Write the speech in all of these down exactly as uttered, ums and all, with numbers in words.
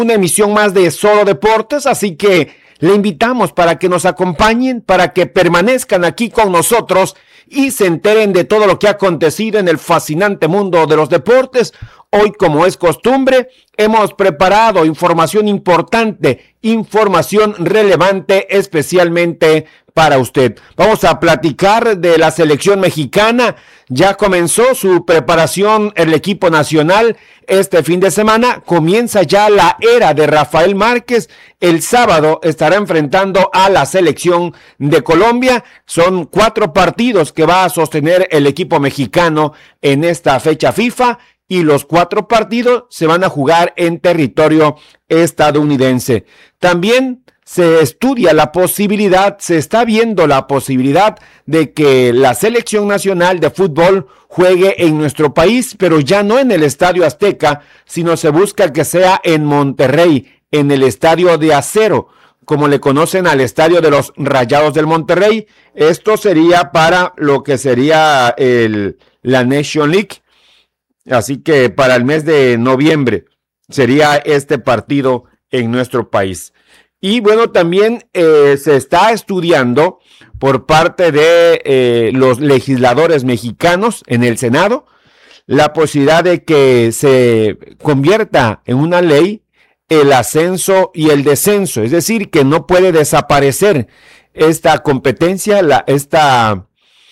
una emisión más de Solo Deportes, así que le invitamos para que nos acompañen, para que permanezcan aquí con nosotros y se enteren de todo lo que ha acontecido en el fascinante mundo de los deportes. Hoy, como es costumbre, hemos preparado información importante, información relevante especialmente para usted. Vamos a platicar de la selección mexicana. Ya comenzó su preparación el equipo nacional este fin de semana. Comienza ya la era de Rafael Márquez. El sábado estará enfrentando a la selección de Colombia. Son cuatro partidos que va a sostener el equipo mexicano en esta fecha FIFA. Y los cuatro partidos se van a jugar en territorio estadounidense. También se estudia la posibilidad, se está viendo la posibilidad de que la selección nacional de fútbol juegue en nuestro país, pero ya no en el Estadio Azteca, sino se busca que sea en Monterrey, en el Estadio de Acero, como le conocen al Estadio de los Rayados del Monterrey. Esto sería para lo que sería el, la Nation League. Así que para el mes de noviembre sería este partido en nuestro país. Y bueno, también eh, se está estudiando por parte de eh, los legisladores mexicanos en el Senado la posibilidad de que se convierta en una ley el ascenso y el descenso. Es decir, que no puede desaparecer esta competencia, la, esta...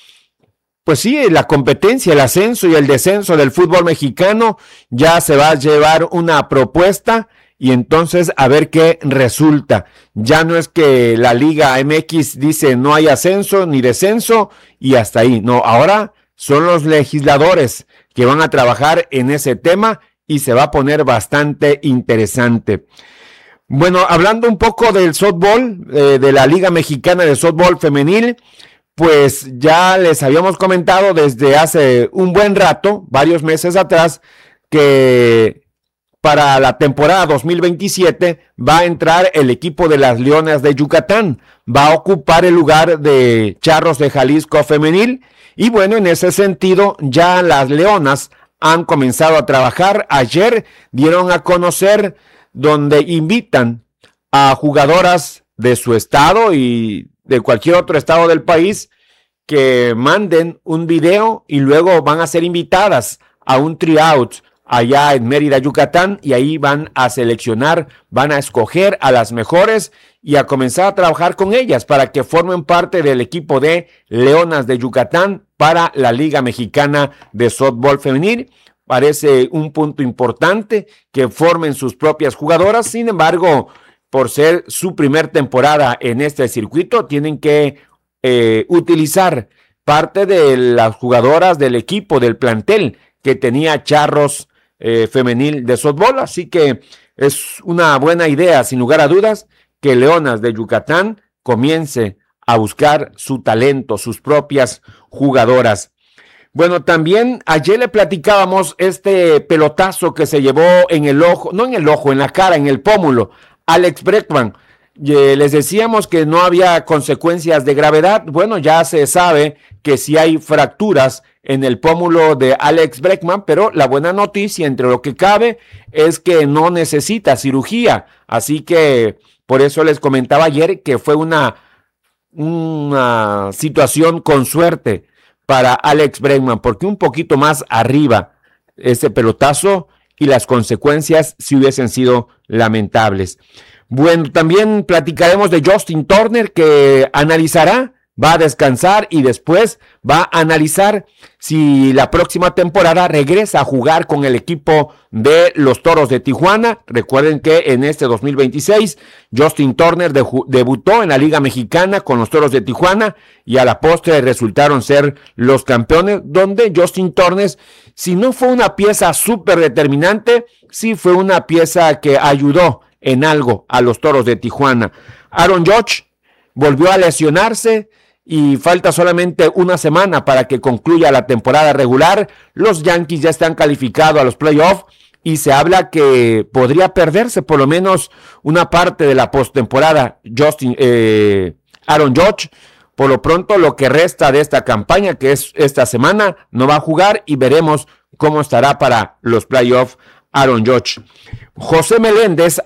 Pues sí, la competencia, el ascenso y el descenso del fútbol mexicano. Ya se va a llevar una propuesta y entonces a ver qué resulta. Ya no es que la Liga M X dice no hay ascenso ni descenso y hasta ahí. No, ahora son los legisladores que van a trabajar en ese tema y se va a poner bastante interesante. Bueno, hablando un poco del softball, eh, de la Liga Mexicana de Softball Femenil, pues ya les habíamos comentado desde hace un buen rato, varios meses atrás, que para la temporada dos mil veintisiete va a entrar el equipo de las Leonas de Yucatán, va a ocupar el lugar de Charros de Jalisco Femenil, y bueno, en ese sentido ya las Leonas han comenzado a trabajar. Ayer dieron a conocer donde invitan a jugadoras de su estado y de cualquier otro estado del país que manden un video y luego van a ser invitadas a un tryout allá en Mérida, Yucatán, y ahí van a seleccionar, van a escoger a las mejores y a comenzar a trabajar con ellas para que formen parte del equipo de Leonas de Yucatán para la Liga Mexicana de Softball Femenil. Parece un punto importante que formen sus propias jugadoras. Sin embargo, por ser su primer temporada en este circuito, tienen que eh, utilizar parte de las jugadoras del equipo, del plantel que tenía Charros eh, Femenil de softball. Así que es una buena idea, sin lugar a dudas, que Leonas de Yucatán comience a buscar su talento, sus propias jugadoras. Bueno, también ayer le platicábamos este pelotazo que se llevó en el ojo, no en el ojo, en la cara, en el pómulo, Alex Bregman. Eh, les decíamos que no había consecuencias de gravedad. Bueno, ya se sabe que sí hay fracturas en el pómulo de Alex Bregman, pero la buena noticia, entre lo que cabe, es que no necesita cirugía. Así que por eso les comentaba ayer que fue una, una situación con suerte para Alex Bregman, porque un poquito más arriba ese pelotazo y las consecuencias si hubiesen sido lamentables. Bueno, también platicaremos de Justin Turner, que analizará, va a descansar y después va a analizar si la próxima temporada regresa a jugar con el equipo de los Toros de Tijuana. Recuerden que en este dos mil veintiséis Justin Turner de, debutó en la Liga Mexicana con los Toros de Tijuana y a la postre resultaron ser los campeones, donde Justin Turner, si no fue una pieza súper determinante, sí fue una pieza que ayudó en algo a los Toros de Tijuana. Aaron Judge volvió a lesionarse y falta solamente una semana para que concluya la temporada regular. Los Yankees ya están calificados a los playoffs y se habla que podría perderse por lo menos una parte de la postemporada Justin eh, Aaron Judge. Por lo pronto, lo que resta de esta campaña, que es esta semana, no va a jugar y veremos cómo estará para los playoffs Aaron Judge. José Meléndez